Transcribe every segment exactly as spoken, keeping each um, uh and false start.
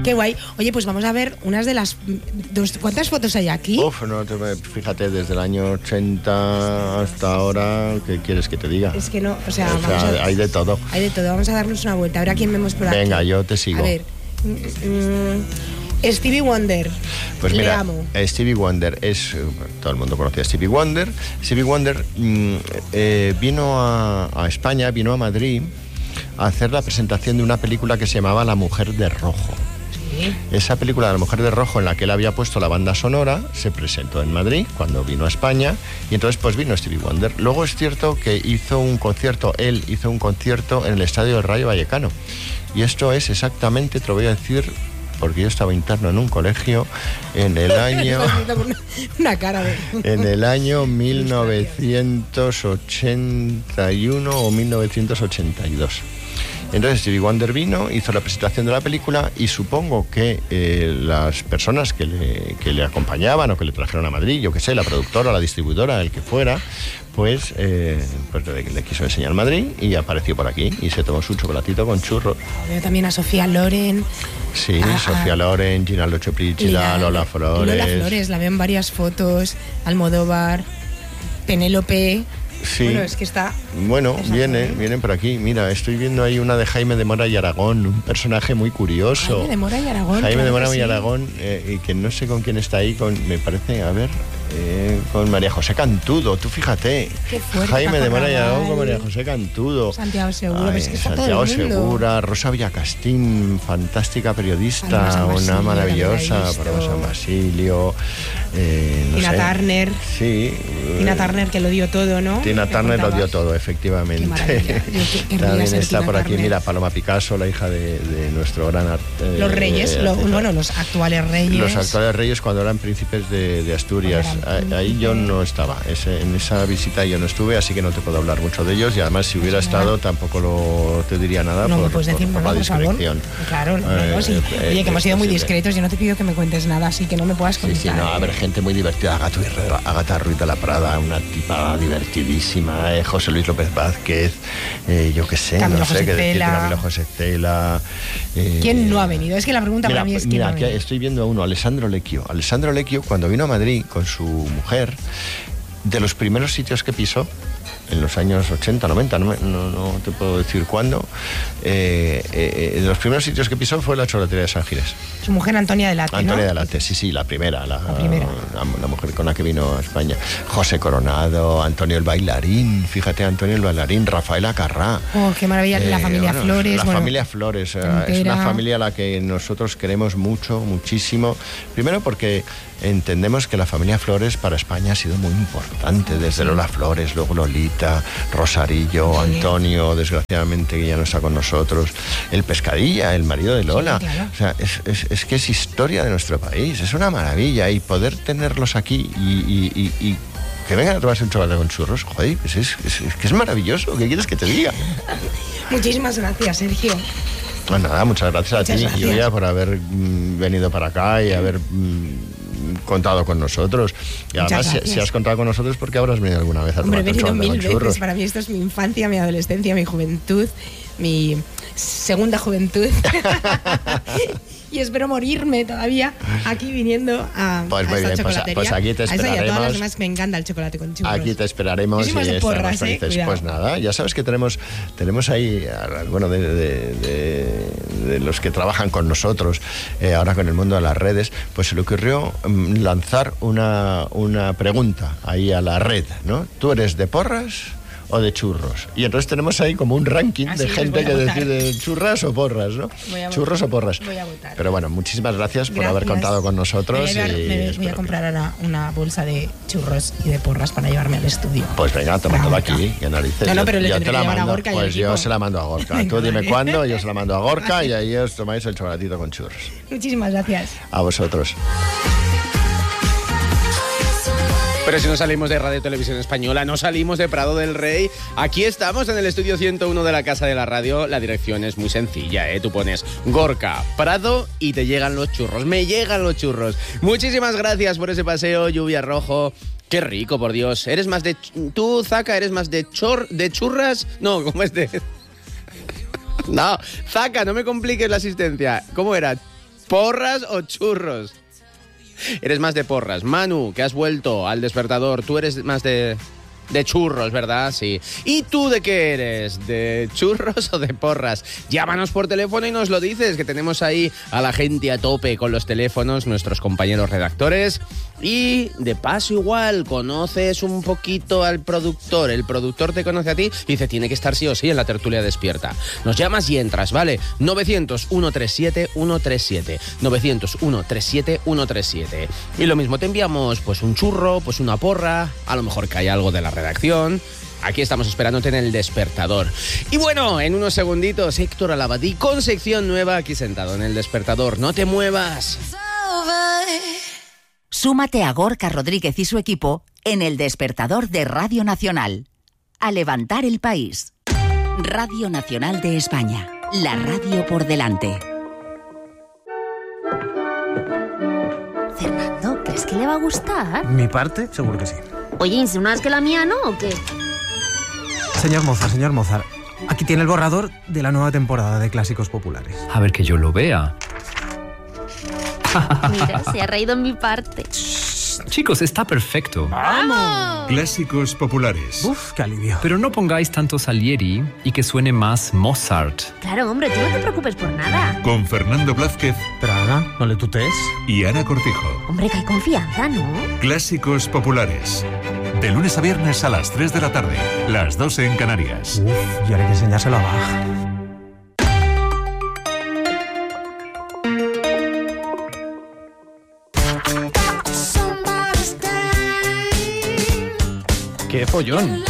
Qué guay. Oye, pues vamos a ver unas de las... Dos, ¿cuántas fotos hay aquí? Uf, no, te, fíjate, desde el año ochenta hasta ahora, ¿qué quieres que te diga? Es que no, o sea, o sea vamos a, hay de todo. Hay de todo, vamos a darnos una vuelta. A ver a quién vemos por aquí. Venga, yo te sigo. A ver, mm, Stevie Wonder. Pues Le mira, amo. Stevie Wonder es... Todo el mundo conoce a Stevie Wonder. Stevie Wonder mm, eh, vino a, a España, vino a Madrid a hacer la presentación de una película que se llamaba La Mujer de Rojo. Sí. Esa película de La Mujer de Rojo, en la que él había puesto la banda sonora, se presentó en Madrid cuando vino a España, y entonces pues vino Stevie Wonder. Luego es cierto que hizo un concierto, él hizo un concierto en el estadio del Rayo Vallecano, y esto es exactamente, te lo voy a decir, porque yo estaba interno en un colegio en el año una cara de... en el año mil novecientos ochenta y uno o mil novecientos ochenta y dos. Entonces Stevie Wonder vino, hizo la presentación de la película, y supongo que eh, las personas que le, que le acompañaban o que le trajeron a Madrid, yo qué sé, la productora, la distribuidora, el que fuera, pues, eh, pues le, le quiso enseñar Madrid y apareció por aquí y se tomó su chocolatito con churros. Veo también a Sofía Loren. Sí, a, Sofía Loren, Gina Lochoprichila, Lola Flores. Lola Flores, la veo en varias fotos, Almodóvar, Penélope... Sí. Bueno, es que está... Bueno, vienen, vienen por aquí. Mira, estoy viendo ahí una de Jaime de Mora y Aragón, un personaje muy curioso. Jaime de Mora y Aragón. Jaime claro de Mora y sí. Aragón, eh, y que no sé con quién está ahí, con, me parece, a ver, eh, con María José Cantudo, tú fíjate. Qué fuerte, Jaime Paco de Mora y Aragón Rabanne, con María José Cantudo. Santiago Segura, Ay, pues es que está Santiago todo el mundo. Segura, Rosa Villacastín, fantástica periodista, Paloma San Basilio, una maravillosa, la he visto. Paloma San Basilio. Eh, no Tina sé. Turner. Sí. Tina Turner, que lo dio todo, ¿no? Tina Me Turner lo dio contabas. todo, efectivamente. Qué maravilla. Yo que- querría También ser está Tina por aquí, Turner. mira, Paloma Picasso, la hija de, de nuestro gran arte. Los reyes, lo- bueno, los actuales reyes. Los actuales reyes cuando eran príncipes de, de Asturias. Cuando eran Ahí yo no estaba, ese, en esa visita yo no estuve, así que no te puedo hablar mucho de ellos, y además si hubiera Pues estado tampoco lo, te diría nada No por, me puedes por- decir por nada, la por favor. discreción. Claro, no, Eh, no, sí. eh, Oye, que hemos es sido muy posible. discretos, yo no te pido que me cuentes nada, así que no me puedas Sí, contar. sí, no, a ver, gente muy divertida. Agatha, Agatha Ruiz de la Prada, una tipa divertidísima. Eh, José Luis López Vázquez, eh, yo qué sé, Camilo no sé José qué decir. Cela. Camilo José Cela. eh, ¿Quién no ha venido? Es que la pregunta Mira, para mí es quién mira, no ha aquí venido. estoy viendo a uno, Alessandro Lecchio. Alessandro Lecchio, cuando vino a Madrid con su mujer, de los primeros sitios que pisó, en los años ochenta, noventa, no, me- no, no te puedo decir cuándo, eh, eh, de los primeros sitios que pisó fue la chocolatería de San Giles. Su mujer Antonia de Late, Antonia ¿no? de Late, sí, sí, la primera, la, La primera. la, la mujer con la que vino a España. José Coronado, Antonio el Bailarín, fíjate, Antonio el Bailarín, Rafael Acarrá. Oh, qué maravilla, la Eh, familia bueno, Flores. La bueno, familia Flores, eh, es entera. una familia a la que nosotros queremos mucho, muchísimo. Primero porque entendemos que la familia Flores para España ha sido muy importante, desde Lola Flores, luego Lolita, Rosarillo, Sí. Antonio, desgraciadamente que ya no está con nosotros, el Pescadilla, el marido de Lola. Sí, claro. O sea, es, es- es que es historia de nuestro país, es una maravilla, y poder tenerlos aquí y, y- y- y que vengan a tomarse un chocolate con churros, joder, pues es, es- es que es maravilloso, ¿qué quieres que te diga? Muchísimas gracias, Sergio. Pues nada, muchas gracias Muchas a ti, gracias. Julia, por haber mm, venido para acá y haber mm, contado con nosotros. Y Muchas además, si, gracias. si has contado con nosotros, porque habrás venido alguna vez a Hombre, he tomarte un venido chocolate mil con churros. veces. Para mí esto es mi infancia, mi adolescencia, mi juventud, mi segunda juventud. Y espero morirme todavía aquí viniendo a, Pues a muy esta bien, pues- chocolatería. pues aquí te A esa y a todas esperaremos. las demás que me encanta el chocolate con churros. Aquí te esperaremos y Muchísimas de estaremos porras, ¿eh? felices. Cuidado. Pues nada, ya sabes que tenemos, tenemos ahí, a- bueno, de, de- de- de los que trabajan con nosotros, eh, ahora con el mundo de las redes, pues se le ocurrió mm, lanzar una, una pregunta ahí a la red, ¿no? ¿Tú eres de porras o de churros? Y entonces tenemos ahí como un ranking Así de les gente voy a que votar. decide churras o porras, ¿no? Voy a Churros votar. o porras. Voy a votar. Pero bueno, muchísimas gracias, por Gracias. haber contado con nosotros. Me voy a, y me voy espero a que- comprar ahora una bolsa de churros y de porras para llevarme al estudio. Pues venga, tómatela Gorka. aquí, que narices. No, no, Yo- pero le yo tendré te que la llevar a mando. Gorka y al Pues yo equipo. se la mando a Gorka. Venga, Tú dime vale. cuándo, yo se la mando a Gorka Vale. y ahí os tomáis el chocolatito con churros. Muchísimas gracias. A vosotros. Pero si no salimos de Radio Televisión Española, no salimos de Prado del Rey. Aquí estamos en el estudio ciento uno de la Casa de la Radio. La dirección es muy sencilla, ¿eh? Tú pones Gorka, Prado y te llegan los churros. Me llegan los churros. Muchísimas gracias por ese paseo, Lluvia Rojo. Qué rico, por Dios. ¿Eres más de... ch- Tú, Zaka, eres más de chor... de churras? No, ¿cómo es de...? No, Zaka, no me compliques la asistencia. ¿Cómo era? ¿Porras o churros? Eres más de porras. Manu, que has vuelto al despertador, tú eres más de... De churros, ¿verdad? Sí. ¿Y tú de qué eres? ¿De churros o de porras? Llámanos por teléfono y nos lo dices, que tenemos ahí a la gente a tope con los teléfonos, nuestros compañeros redactores. Y de paso igual, conoces un poquito al productor. El productor te conoce a ti y dice, tiene que estar sí o sí en la tertulia despierta. Nos llamas y entras, ¿vale? novecientos, ciento treinta y siete, ciento treinta y siete. novecientos, ciento treinta y siete, ciento treinta y siete. Y lo mismo, te enviamos pues un churro, pues una porra, a lo mejor cae algo de la redacción. Aquí estamos esperándote en el despertador. Y bueno, en unos segunditos, Héctor Al-Abadí con sección nueva aquí sentado en el despertador. ¡No te muevas! Súmate a Gorka Rodríguez y su equipo en el despertador de Radio Nacional. A levantar el país. Radio Nacional de España. La radio por delante. Fernando, ¿crees que le va a gustar? Mi parte, seguro que sí. Oye, ¿insinúas que la mía no o qué? Señor Mozart, señor Mozart, aquí tiene el borrador de la nueva temporada de Clásicos Populares. A ver que yo lo vea. Mira, se ha reído en mi parte. Chicos, está perfecto. ¡Vamos! Clásicos Populares. Uf, qué alivio. Pero no pongáis tanto Salieri y que suene más Mozart. Claro, hombre, tú no te preocupes por nada. Con Fernando Blázquez Pero Ana, no le tutees. y Ana Cortijo. Hombre, que hay confianza, ¿no? Clásicos Populares. De lunes a viernes a las tres de la tarde. Las doce en Canarias. Uf, y ahora hay que enseñárselo a Bach. ¡Qué follón!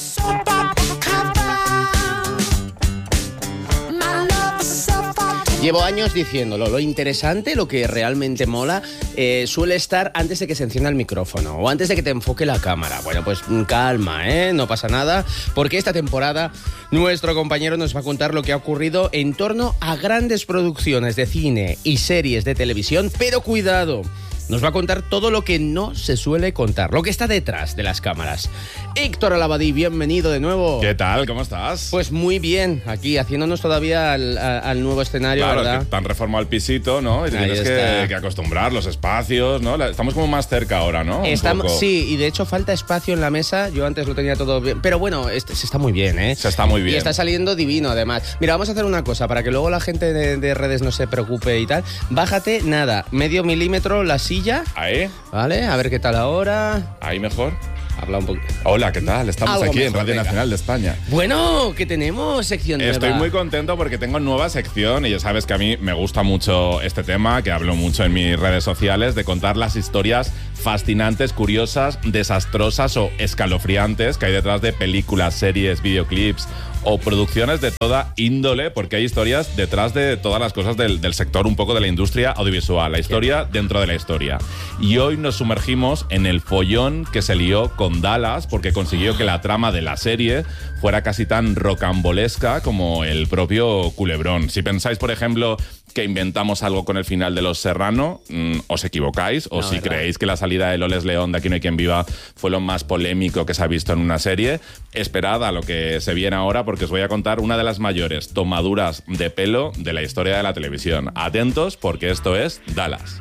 Llevo años diciéndolo, lo interesante, lo que realmente mola, eh, suele estar antes de que se encienda el micrófono o antes de que te enfoque la cámara. Bueno, pues calma, ¿eh? No pasa nada, porque esta temporada nuestro compañero nos va a contar lo que ha ocurrido en torno a grandes producciones de cine y series de televisión, pero cuidado, nos va a contar todo lo que no se suele contar, lo que está detrás de las cámaras. Héctor Al-Abadí, bienvenido de nuevo. ¿Qué tal? ¿Cómo estás? Pues muy bien, aquí haciéndonos todavía al, a, al nuevo escenario, claro, ¿verdad? Es que te han reformado el pisito, ¿no? Y te Ahí tienes que, que acostumbrar los espacios, ¿no? Estamos como más cerca ahora, ¿no? Un Estamos, poco. sí, y de hecho falta espacio en la mesa. Yo antes lo tenía todo bien, pero bueno, este, se está muy bien, ¿eh? Se está muy bien. Y está saliendo divino, además. Mira, vamos a hacer una cosa, para que luego la gente de, de redes no se preocupe y tal. Bájate, nada, medio milímetro la silla. Ahí, ¿Vale? A ver qué tal ahora. ahí mejor. Habla un poquito. Hola, ¿qué tal? Estamos Algo aquí en mejor, Radio venga. Nacional de España. Bueno, que tenemos sección nueva. Estoy muy contento porque tengo nueva sección y ya sabes que a mí me gusta mucho este tema, que hablo mucho en mis redes sociales, de contar las historias fascinantes, curiosas, desastrosas o escalofriantes que hay detrás de películas, series, videoclips o producciones de toda índole, porque hay historias detrás de todas las cosas del, del sector, un poco de la industria audiovisual, la historia dentro de la historia. Y hoy nos sumergimos en el follón que se lió con Dallas, porque consiguió que la trama de la serie fuera casi tan rocambolesca como el propio culebrón. Si pensáis, por ejemplo, que inventamos algo con el final de Los Serrano, mmm, os equivocáis, o No, si ¿verdad? creéis que la salida de Loles León de Aquí no hay quien viva fue lo más polémico que se ha visto en una serie, esperad a lo que se viene ahora, porque os voy a contar una de las mayores tomaduras de pelo de la historia de la televisión. Atentos, porque esto es Dallas.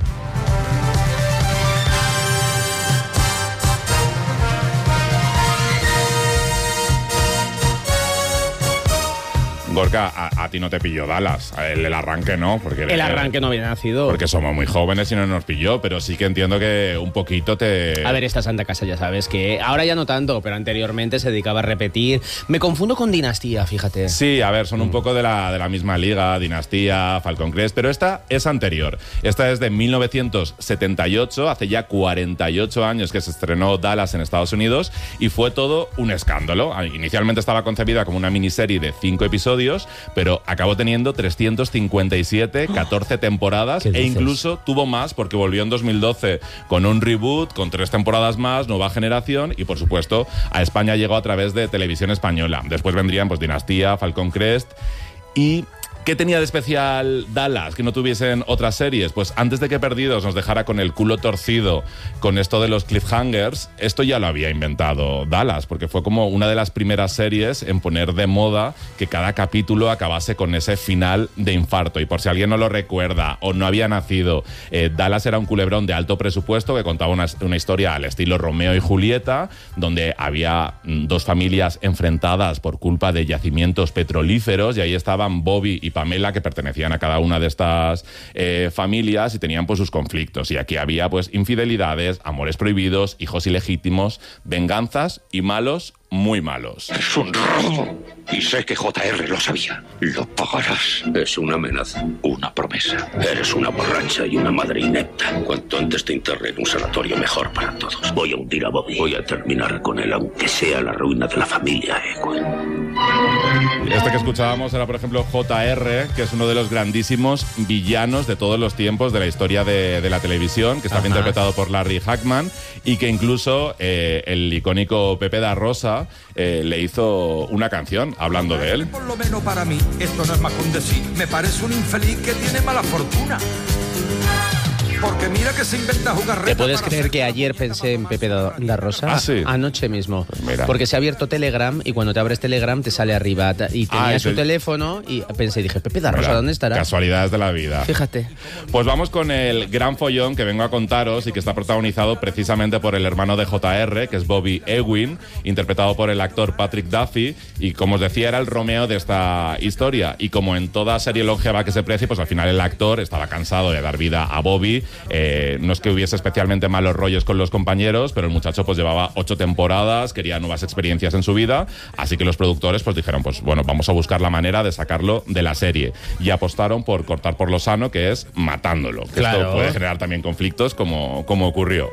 Gorka, a, a ti no te pilló Dallas, a él el arranque no, porque El arranque no había nacido. porque somos muy jóvenes y no nos pilló, pero sí que entiendo que un poquito te... A ver, esta Santa Casa ya sabes que ahora ya no tanto, pero anteriormente se dedicaba a repetir. Me confundo con Dinastía, fíjate. Sí, a ver, son un poco de la, de la misma liga, Dinastía, Falcon Crest, pero esta es anterior. Esta es de mil novecientos setenta y ocho, hace ya cuarenta y ocho años que se estrenó Dallas en Estados Unidos y fue todo un escándalo. Inicialmente estaba concebida como una miniserie de cinco episodios, pero acabó teniendo trescientos cincuenta y siete, catorce temporadas, ¿Qué e dices? incluso tuvo más porque volvió en dos mil doce con un reboot, con tres temporadas más, nueva generación, y por supuesto a España llegó a través de Televisión Española. Después vendrían pues Dinastía, Falcon Crest y ¿Qué tenía de especial Dallas que no tuviesen otras series? Pues antes de que Perdidos nos dejara con el culo torcido con esto de los cliffhangers, esto ya lo había inventado Dallas, porque fue como una de las primeras series en poner de moda que cada capítulo acabase con ese final de infarto. Y por si alguien no lo recuerda o no había nacido, eh, Dallas era un culebrón de alto presupuesto que contaba una, una historia al estilo Romeo y Julieta, donde había mm, dos familias enfrentadas por culpa de yacimientos petrolíferos, y ahí estaban Bobby y Pamela, que pertenecían a cada una de estas eh, familias y tenían pues sus conflictos. Y aquí había pues infidelidades, amores prohibidos, hijos ilegítimos, venganzas y malos muy malos. Es un robo. Y sé que J R lo sabía. Lo pagarás. Es una amenaza, una promesa. Eres una borracha y una madre inepta. Cuanto antes te interne en un sanatorio, mejor para todos. Voy a hundir a Bobby. Voy a terminar con él, aunque sea la ruina de la familia Ewing. Este que escuchábamos era, por ejemplo, J R, que es uno de los grandísimos villanos de todos los tiempos de la historia de, de la televisión, que está interpretado por Larry Hagman, y que incluso eh, el icónico Pepe da Rosa eh, le hizo una canción hablando de él. Por lo menos para mí, esto no es más que un decir. Me parece un infeliz que tiene mala fortuna. Porque mira que se inventa jugar. ¿Te puedes creer que ayer pensé en Pepe da, da Rosa? Ah, sí. Anoche mismo. Mira. Porque se ha abierto Telegram y cuando te abres Telegram te sale arriba. Y tenía Ah, su ese- teléfono y pensé, dije, Pepe da Rosa, Mira, ¿dónde estará? Casualidades de la vida. Fíjate. Pues vamos con el gran follón que vengo a contaros y que está protagonizado precisamente por el hermano de J R, que es Bobby Ewing, interpretado por el actor Patrick Duffy, y como os decía, era el Romeo de esta historia. Y como en toda serie longeva que se precie, pues al final el actor estaba cansado de dar vida a Bobby. Eh, no es que hubiese especialmente malos rollos con los compañeros, pero el muchacho pues llevaba ocho temporadas, quería nuevas experiencias en su vida, así que los productores pues dijeron, pues bueno, vamos a buscar la manera de sacarlo de la serie. Y apostaron por cortar por lo sano, que es matándolo. Que Claro. esto puede generar también conflictos, como, como ocurrió.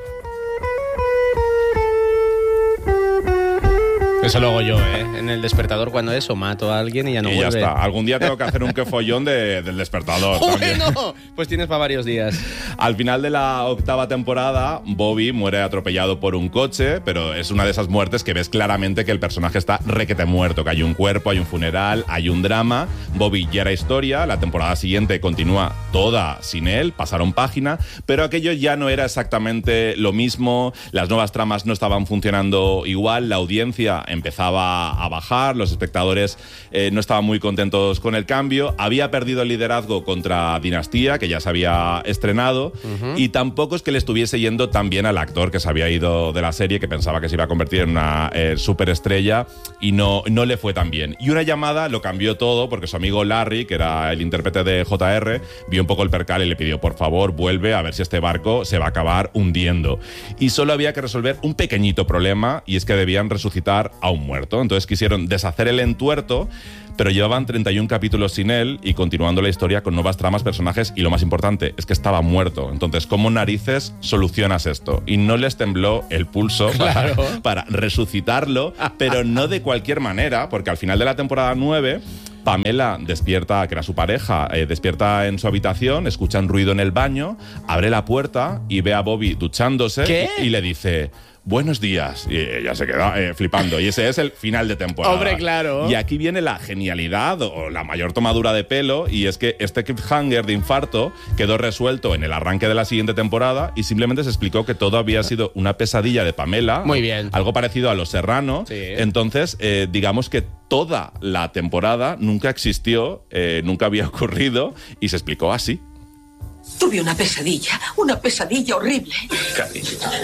Eso lo hago yo, ¿eh? En el despertador, cuando eso, mato a alguien y ya no y ya vuelve. está. Algún día tengo que hacer un que follón de, del despertador también. Bueno, pues tienes para varios días. Al final de la octava temporada, Bobby muere atropellado por un coche, pero es una de esas muertes que ves claramente que el personaje está requete muerto, que hay un cuerpo, hay un funeral, hay un drama. Bobby ya era historia, la temporada siguiente continúa toda sin él, pasaron página, pero aquello ya no era exactamente lo mismo, las nuevas tramas no estaban funcionando igual, la audiencia empezaba a bajar, los espectadores eh, no estaban muy contentos con el cambio, había perdido el liderazgo contra Dinastía, que ya se había estrenado, uh-huh. y tampoco es que le estuviese yendo tan bien al actor que se había ido de la serie, que pensaba que se iba a convertir en una eh, superestrella, y no, no le fue tan bien. Y una llamada lo cambió todo, porque su amigo Larry, que era el intérprete de J R, vio un poco el percal y le pidió, por favor, vuelve a ver si este barco se va a acabar hundiendo. Y solo había que resolver un pequeñito problema, y es que debían resucitar a un muerto. Entonces quisieron deshacer el entuerto, pero llevaban treinta y un capítulos sin él y continuando la historia con nuevas tramas, personajes, y lo más importante es que estaba muerto. Entonces, ¿cómo narices solucionas esto? Y no les tembló el pulso Claro. para, para resucitarlo, pero no de cualquier manera, porque al final de la temporada nueve... Pamela despierta, que era su pareja, eh, despierta en su habitación, escucha un ruido en el baño, abre la puerta y ve a Bobby duchándose. ¿Qué? Y, y le dice, buenos días. Y ella se queda eh, flipando. Y ese es el final de temporada. Hombre, claro. Y aquí viene la genialidad o la mayor tomadura de pelo, y es que este cliffhanger de infarto quedó resuelto en el arranque de la siguiente temporada y simplemente se explicó que todo había sido una pesadilla de Pamela. Muy bien. Algo parecido a Los Serrano. Sí. Entonces, eh, digamos que toda la temporada nunca existió, eh, nunca había ocurrido, y se explicó así. Tuve una pesadilla, una pesadilla horrible. Kathy,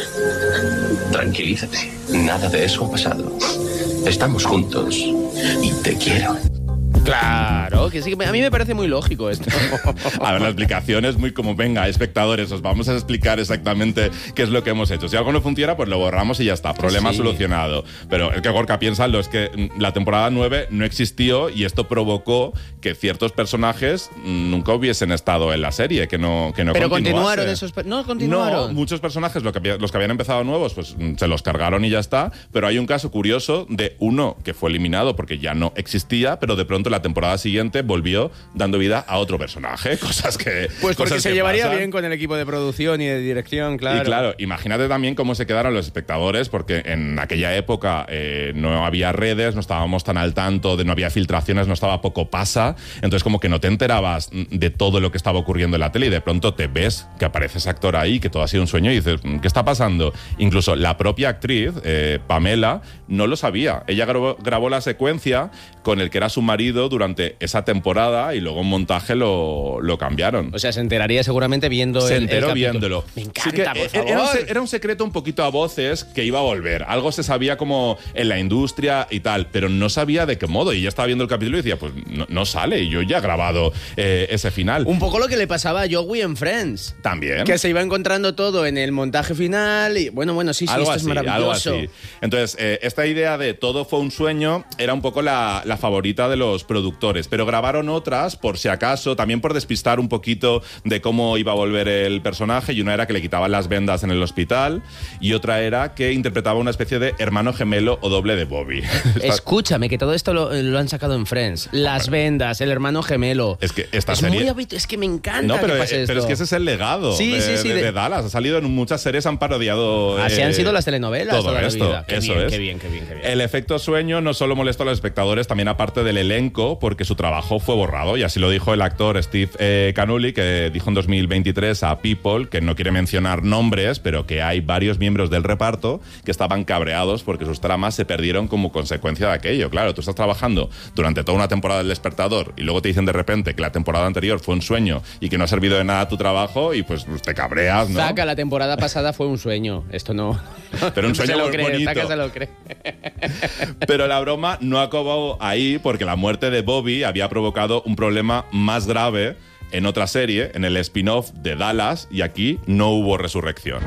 tranquilízate. Nada de eso ha pasado. Estamos juntos y te quiero. Claro, que sí, que a mí me parece muy lógico esto. A ver, la explicación es muy como, venga, espectadores, os vamos a explicar exactamente qué es lo que hemos hecho. Si algo no funciona, pues lo borramos y ya está, problema Sí. solucionado. Pero el que Gorka piensa lo es que la temporada nueve no existió y esto provocó que ciertos personajes nunca hubiesen estado en la serie, que no, que no Pero continuase. continuaron esos... No, continuaron. No, muchos personajes, lo que había- los que habían empezado nuevos, pues mm, se los cargaron y ya está. Pero hay un caso curioso de uno que fue eliminado porque ya no existía, pero de pronto la la temporada siguiente volvió dando vida a otro personaje, cosas que Pues porque cosas se que llevaría pasan. bien con el equipo de producción y de dirección, claro. Y claro, imagínate también cómo se quedaron los espectadores, porque en aquella época eh, no había redes, no estábamos tan al tanto, de no había filtraciones, no estaba poco pasa, entonces como que no te enterabas de todo lo que estaba ocurriendo en la tele y de pronto te ves que aparece ese actor ahí, que todo ha sido un sueño y dices, ¿qué está pasando? Incluso la propia actriz, eh, Pamela, no lo sabía. Ella grabó, grabó la secuencia con el que era su marido durante esa temporada y luego en montaje lo, lo cambiaron. O sea, se enteraría seguramente viendo Se el, enteró el capítulo. viéndolo. Me encanta, Sí que por era, favor. era un, se- era un secreto un poquito a voces que iba a volver. Algo se sabía como en la industria y tal, pero no sabía de qué modo. Y ya estaba viendo el capítulo y decía, pues no, no sale. Y yo ya he grabado eh, ese final. Un poco lo que le pasaba a Joey en Friends. También. Que se iba encontrando todo en el montaje final y bueno, bueno, sí, sí, algo esto así, es maravilloso. algo así. Entonces, eh, esta idea de todo fue un sueño era un poco la, la favorita de los productores, pero grabaron otras por si acaso, también por despistar un poquito de cómo iba a volver el personaje, y una era que le quitaban las vendas en el hospital y otra era que interpretaba una especie de hermano gemelo o doble de Bobby. Escúchame, que todo esto lo, lo han sacado en Friends. Las vendas, el hermano gemelo. Es que esta es serie... muy habitual, es que me encanta No, pero, que pase eh, esto. pero es que ese es el legado Sí, de, sí, sí, de- de- de Dallas. Ha salido en muchas series, han parodiado... Así eh, han sido las telenovelas todo toda la esto. vida. Qué Eso bien, es. qué bien, qué bien, qué bien. El efecto sueño no solo molestó a los espectadores, también aparte del elenco, porque su trabajo fue borrado, y así lo dijo el actor Steve eh, Canulli, que dijo en dos mil veintitrés a People, que no quiere mencionar nombres, pero que hay varios miembros del reparto que estaban cabreados porque sus tramas se perdieron como consecuencia de aquello. Claro, tú estás trabajando durante toda una temporada del Despertador y luego te dicen de repente que la temporada anterior fue un sueño y que no ha servido de nada tu trabajo y pues te cabreas, ¿no? Saca, la temporada pasada fue un sueño. Esto no... Pero un no sueño se lo muy cree, bonito. Saca se lo cree. Pero la broma no acabó ahí, porque la muerte de Bobby había provocado un problema más grave en otra serie, en el spin-off de Dallas, y aquí no hubo resurrección.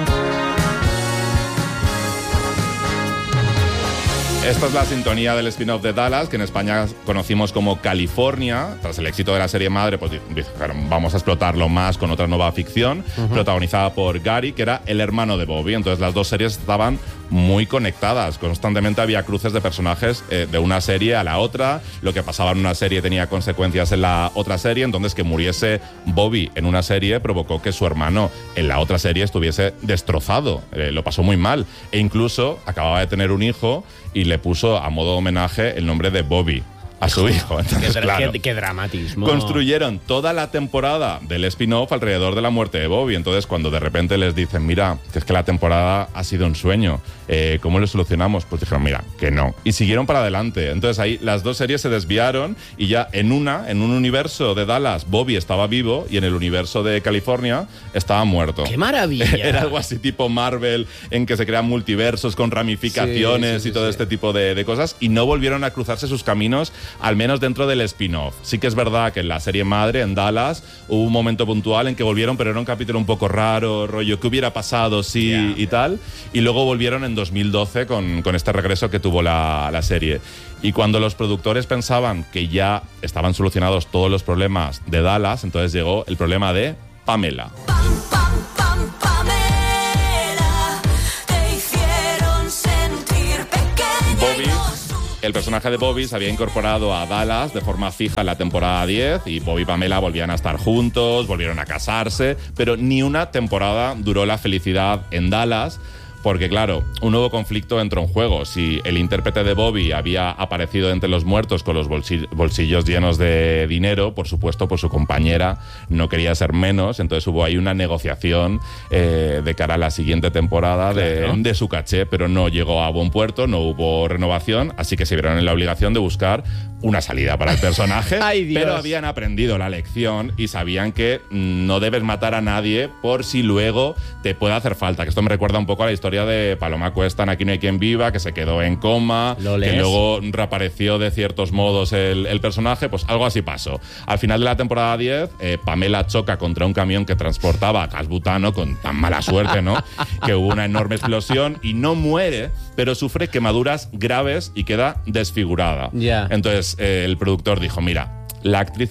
Esta es la sintonía del spin-off de Dallas, que en España conocimos como California. Tras el éxito de la serie madre, pues dijeron, vamos a explotarlo más con otra nueva ficción, uh-huh. protagonizada por Gary, que era el hermano de Bobby. Entonces las dos series estaban muy conectadas. Constantemente había cruces de personajes eh, de una serie a la otra. Lo que pasaba en una serie tenía consecuencias en la otra serie. Entonces que muriese Bobby en una serie provocó que su hermano en la otra serie estuviese destrozado. Eh, lo pasó muy mal. E incluso acababa de tener un hijo y le puso a modo de homenaje el nombre de Bobby a su hijo. Entonces, qué, claro, qué, qué dramatismo. Construyeron toda la temporada del spin-off alrededor de la muerte de Bobby. Entonces, cuando de repente les dicen, mira, que es que la temporada ha sido un sueño, eh, ¿cómo lo solucionamos? Pues dijeron, mira, que no. Y siguieron para adelante. Entonces ahí las dos series se desviaron y ya en una, en un universo de Dallas, Bobby estaba vivo y en el universo de California estaba muerto. ¡Qué maravilla! Era algo así tipo Marvel, en que se crean multiversos con ramificaciones sí, sí, sí, y todo sí. este tipo de, de cosas, y no volvieron a cruzarse sus caminos, al menos dentro del spin-off. Sí que es verdad que en la serie madre, en Dallas, hubo un momento puntual en que volvieron, pero era un capítulo un poco raro, rollo, ¿qué hubiera pasado si yeah, y tal? Y luego volvieron en dos mil doce con, con este regreso que tuvo la, la serie. Y cuando los productores pensaban que ya estaban solucionados todos los problemas de Dallas, entonces llegó el problema de Pamela. Bobby, el personaje de Bobby se había incorporado a Dallas de forma fija en la temporada diez y Bobby y Pamela volvían a estar juntos, volvieron a casarse, pero ni una temporada duró la felicidad en Dallas. Porque, claro, un nuevo conflicto entró en juego. Si el intérprete de Bobby había aparecido entre los muertos con los bolsillos llenos de dinero, por supuesto, pues su compañera no quería ser menos. Entonces hubo ahí una negociación eh, de cara a la siguiente temporada de, claro. de su caché, pero no llegó a buen puerto, no hubo renovación, así que se vieron en la obligación de buscar una salida para el personaje. ¡Ay, Dios! Pero habían aprendido la lección y sabían que no debes matar a nadie por si luego te puede hacer falta. Que esto me recuerda un poco a la historia de Paloma Cuesta en Aquí no hay quien viva, que se quedó en coma, ¿Lo que lees? luego reapareció de ciertos modos el, el personaje, pues algo así pasó. Al final de la temporada diez, eh, Pamela choca contra un camión que transportaba gas butano con tan mala suerte, ¿no? Que hubo una enorme explosión y no muere, pero sufre quemaduras graves y queda desfigurada. Yeah. Entonces eh, el productor dijo, mira, la actriz se va,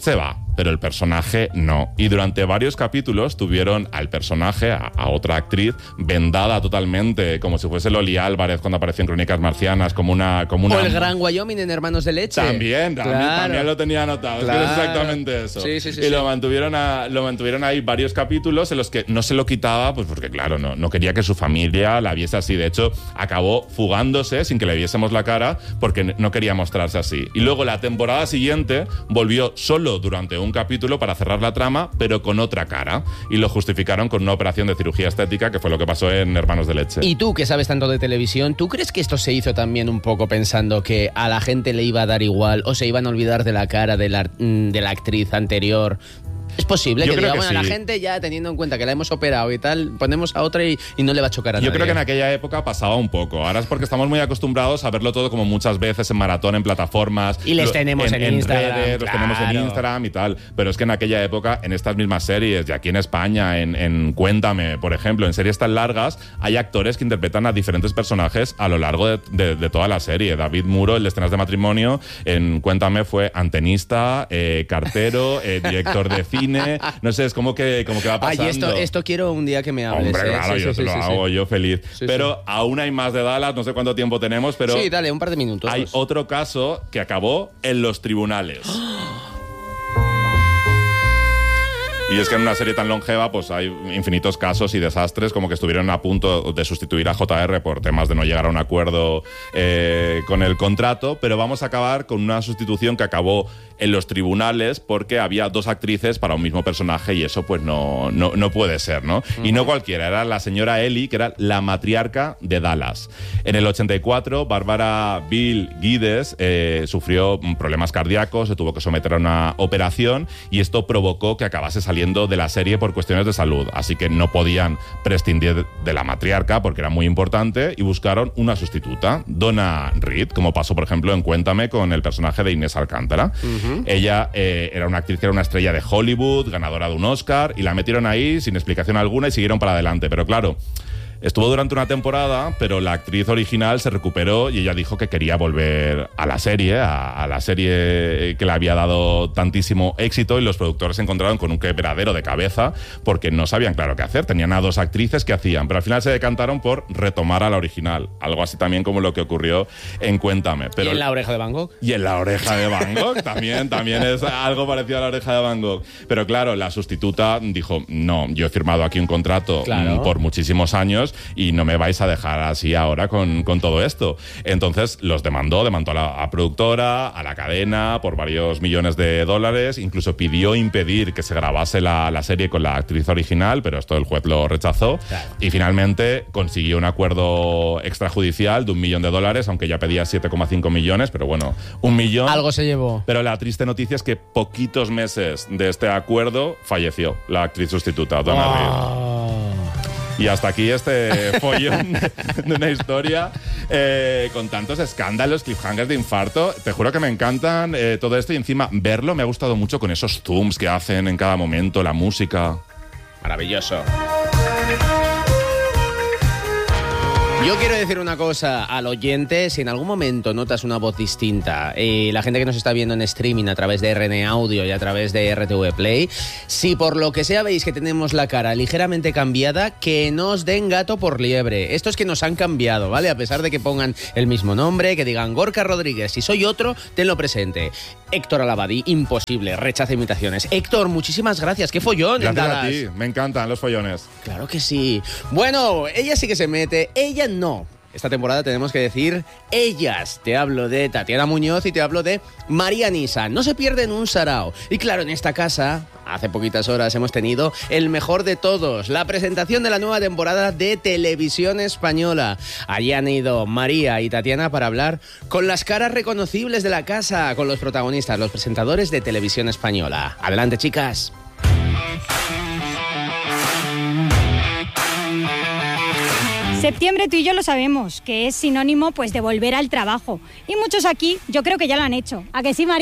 pero el personaje no. Y durante varios capítulos tuvieron al personaje, a, a otra actriz, vendada totalmente, como si fuese Loli Álvarez cuando apareció en Crónicas Marcianas, como una... Como una... O el Gran Wyoming en Hermanos de Leche. También, también, claro. también lo tenía anotado, Claro. es que es exactamente eso. Sí, sí, sí, y sí. Lo, mantuvieron a, lo mantuvieron ahí varios capítulos en los que no se lo quitaba, pues porque claro, no, no quería que su familia la viese así. De hecho, acabó fugándose sin que le viésemos la cara porque no quería mostrarse así. Y luego la temporada siguiente volvió solo durante un capítulo para cerrar la trama, pero con otra cara. Y lo justificaron con una operación de cirugía estética, que fue lo que pasó en Hermanos de Leche. Y tú, que sabes tanto de televisión, ¿tú crees que esto se hizo también un poco pensando que a la gente le iba a dar igual o se iban a olvidar de la cara de la, de la actriz anterior? Es posible Yo que creo diga, que bueno, sí. la gente ya teniendo en cuenta que la hemos operado y tal, ponemos a otra y, y no le va a chocar a Yo nadie. creo que en aquella época pasaba un poco. Ahora es porque estamos muy acostumbrados a verlo todo como muchas veces en maratón, en plataformas. Y les lo- tenemos en Instagram, redes, los tenemos en claro. Instagram y tal. Pero es que en aquella época, en estas mismas series, y aquí en España, en, en Cuéntame, por ejemplo, en series tan largas, hay actores que interpretan a diferentes personajes a lo largo de, de- de toda la serie. David Muro, el de Escenas de Matrimonio, en Cuéntame fue antenista, eh, cartero, eh, director de cine. No sé, es como que, como que va pasando. Ay, esto, esto quiero un día que me hables. Hombre, ¿eh? claro, Sí, yo sí, te sí, lo sí, hago sí. yo feliz. Sí, pero sí. aún hay más de Dallas, no sé cuánto tiempo tenemos, pero Sí, dale, un par de minutos. hay otro caso que acabó en los tribunales. Y es que en una serie tan longeva pues hay infinitos casos y desastres, como que estuvieron a punto de sustituir a J R por temas de no llegar a un acuerdo eh, con el contrato, pero vamos a acabar con una sustitución que acabó en los tribunales porque había dos actrices para un mismo personaje y eso pues no, no, no puede ser, ¿no? Uh-huh. Y no cualquiera, era la señora Ellie, que era la matriarca de Dallas. En el ochenta y cuatro, Bárbara Bill Guides eh, sufrió problemas cardíacos, se tuvo que someter a una operación y esto provocó que acabase saliendo de la serie por cuestiones de salud, así que no podían prescindir de la matriarca porque era muy importante y buscaron una sustituta, Donna Reed, como pasó por ejemplo en Cuéntame con el personaje de Inés Alcántara. Uh-huh. Ella eh, era una actriz que era una estrella de Hollywood, ganadora de un Oscar, y la metieron ahí sin explicación alguna y siguieron para adelante, pero claro, estuvo durante una temporada, pero la actriz original se recuperó y ella dijo que quería volver a la serie, a, a la serie que le había dado tantísimo éxito, y los productores se encontraron con un quebradero de cabeza porque no sabían claro qué hacer. Tenían a dos actrices que hacían, pero al final se decantaron por retomar a la original. Algo así también como lo que ocurrió en Cuéntame. Pero ¿Y en La Oreja de Van Gogh? Y en La Oreja de Van Gogh también, también es algo parecido a La Oreja de Van Gogh. Pero claro, la sustituta dijo, no, yo he firmado aquí un contrato claro. por muchísimos años y no me vais a dejar así ahora con, con todo esto. Entonces los demandó, demandó a la a productora, a la cadena por varios millones de dólares, incluso pidió impedir que se grabase la, la serie con la actriz original, pero esto el juez lo rechazó. Claro. Y finalmente consiguió un acuerdo extrajudicial de un millón de dólares, aunque ya pedía siete coma cinco millones, pero bueno, un millón. Algo se llevó. Pero la triste noticia es que poquitos meses de este acuerdo falleció la actriz sustituta, Donna oh. Reed. Y hasta aquí este follón de una historia eh, con tantos escándalos, cliffhangers de infarto. Te juro que me encantan eh, todo esto y encima verlo me ha gustado mucho con esos zooms que hacen en cada momento, la música. Maravilloso. Yo quiero decir una cosa al oyente, si en algún momento notas una voz distinta, eh, la gente que nos está viendo en streaming a través de R N Audio y a través de R T V Play, si por lo que sea veis que tenemos la cara ligeramente cambiada, que no os den gato por liebre. Esto es que nos han cambiado, ¿vale? A pesar de que pongan el mismo nombre, que digan Gorka Rodríguez, si soy otro, tenlo presente. Héctor Alabadi, imposible, rechaza imitaciones. Héctor, muchísimas gracias, qué follón. Gracias en a ti, me encantan los follones. Claro que sí. Bueno, ella sí que se mete, ella no. Esta temporada tenemos que decir ellas. Te hablo de Tatiana Muñoz y te hablo de María Nisa. No se pierden un sarao. Y claro, en esta casa, hace poquitas horas hemos tenido el mejor de todos, la presentación de la nueva temporada de Televisión Española. Allí han ido María y Tatiana para hablar con las caras reconocibles de la casa, con los protagonistas, los presentadores de Televisión Española. Adelante, chicas. Septiembre, tú y yo lo sabemos, que es sinónimo pues de volver al trabajo. Y muchos aquí, yo creo que ya lo han hecho. ¿A que sí, María? En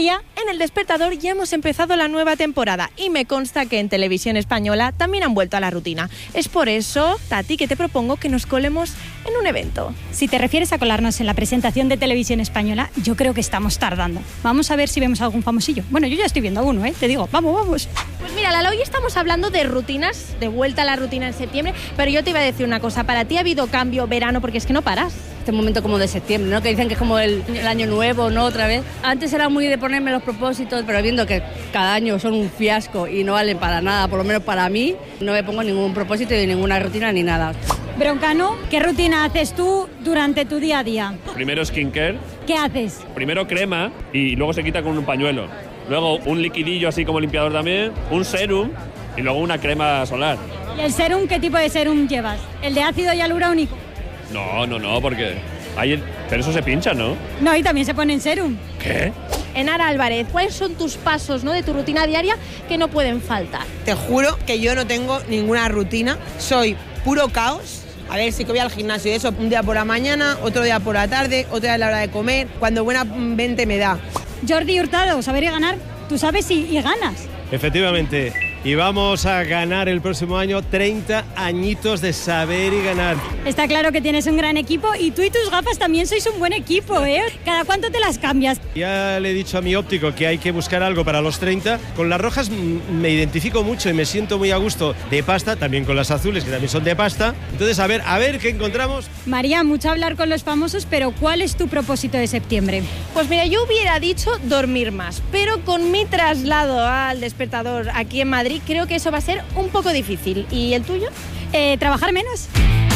en El Despertador ya hemos empezado la nueva temporada y me consta que en Televisión Española también han vuelto a la rutina. Es por eso, Tati, que te propongo que nos colemos en un evento. Si te refieres a colarnos en la presentación de Televisión Española, yo creo que estamos tardando. Vamos a ver si vemos algún famosillo. Bueno, yo ya estoy viendo a uno, ¿eh? Te digo, vamos, vamos. Pues mira, Lala, hoy estamos hablando de rutinas, de vuelta a la rutina en septiembre, pero yo te iba a decir una cosa. Para ti ha habido cambio verano porque es que no paras. Este momento como de septiembre, ¿no? Que dicen que es como el, el año nuevo, ¿no? Otra vez. Antes era muy de ponerme los propósitos, pero viendo que cada año son un fiasco y no valen para nada, por lo menos para mí, no me pongo ningún propósito ni ninguna rutina ni nada. Broncano, ¿qué rutina haces tú durante tu día a día? Primero skincare. ¿Qué haces? Primero crema y luego se quita con un pañuelo. Luego un liquidillo así como limpiador también, un serum y luego una crema solar. ¿Y el serum qué tipo de serum llevas? ¿El de ácido hialurónico? No, no, no, porque hay, pero eso se pincha, ¿no? No, y también se pone en serum. ¿Qué? Enara Álvarez, ¿cuáles son tus pasos, ¿no?, de tu rutina diaria que no pueden faltar? Te juro que yo no tengo ninguna rutina, soy puro caos. A ver, sí que voy al gimnasio y eso, un día por la mañana, otro día por la tarde, otro día a la hora de comer, cuando buena mente me da. Jordi Hurtado, saber y ganar, tú sabes y, y ganas. Efectivamente, y vamos a ganar el próximo año treinta añitos de saber y ganar. Está claro que tienes un gran equipo y tú y tus gafas también sois un buen equipo, ¿eh? ¿Cada cuánto te las cambias? Ya le he dicho a mi óptico que hay que buscar algo para los treinta. Con las rojas me identifico mucho y me siento muy a gusto de pasta, también con las azules que también son de pasta. Entonces, a ver, a ver qué encontramos. María, mucho hablar con los famosos, pero ¿cuál es tu propósito de septiembre? Pues mira, yo hubiera dicho dormir más, pero con mi traslado al Despertador aquí en Madrid creo que eso va a ser un poco difícil. ¿Y el tuyo? Eh, trabajar menos.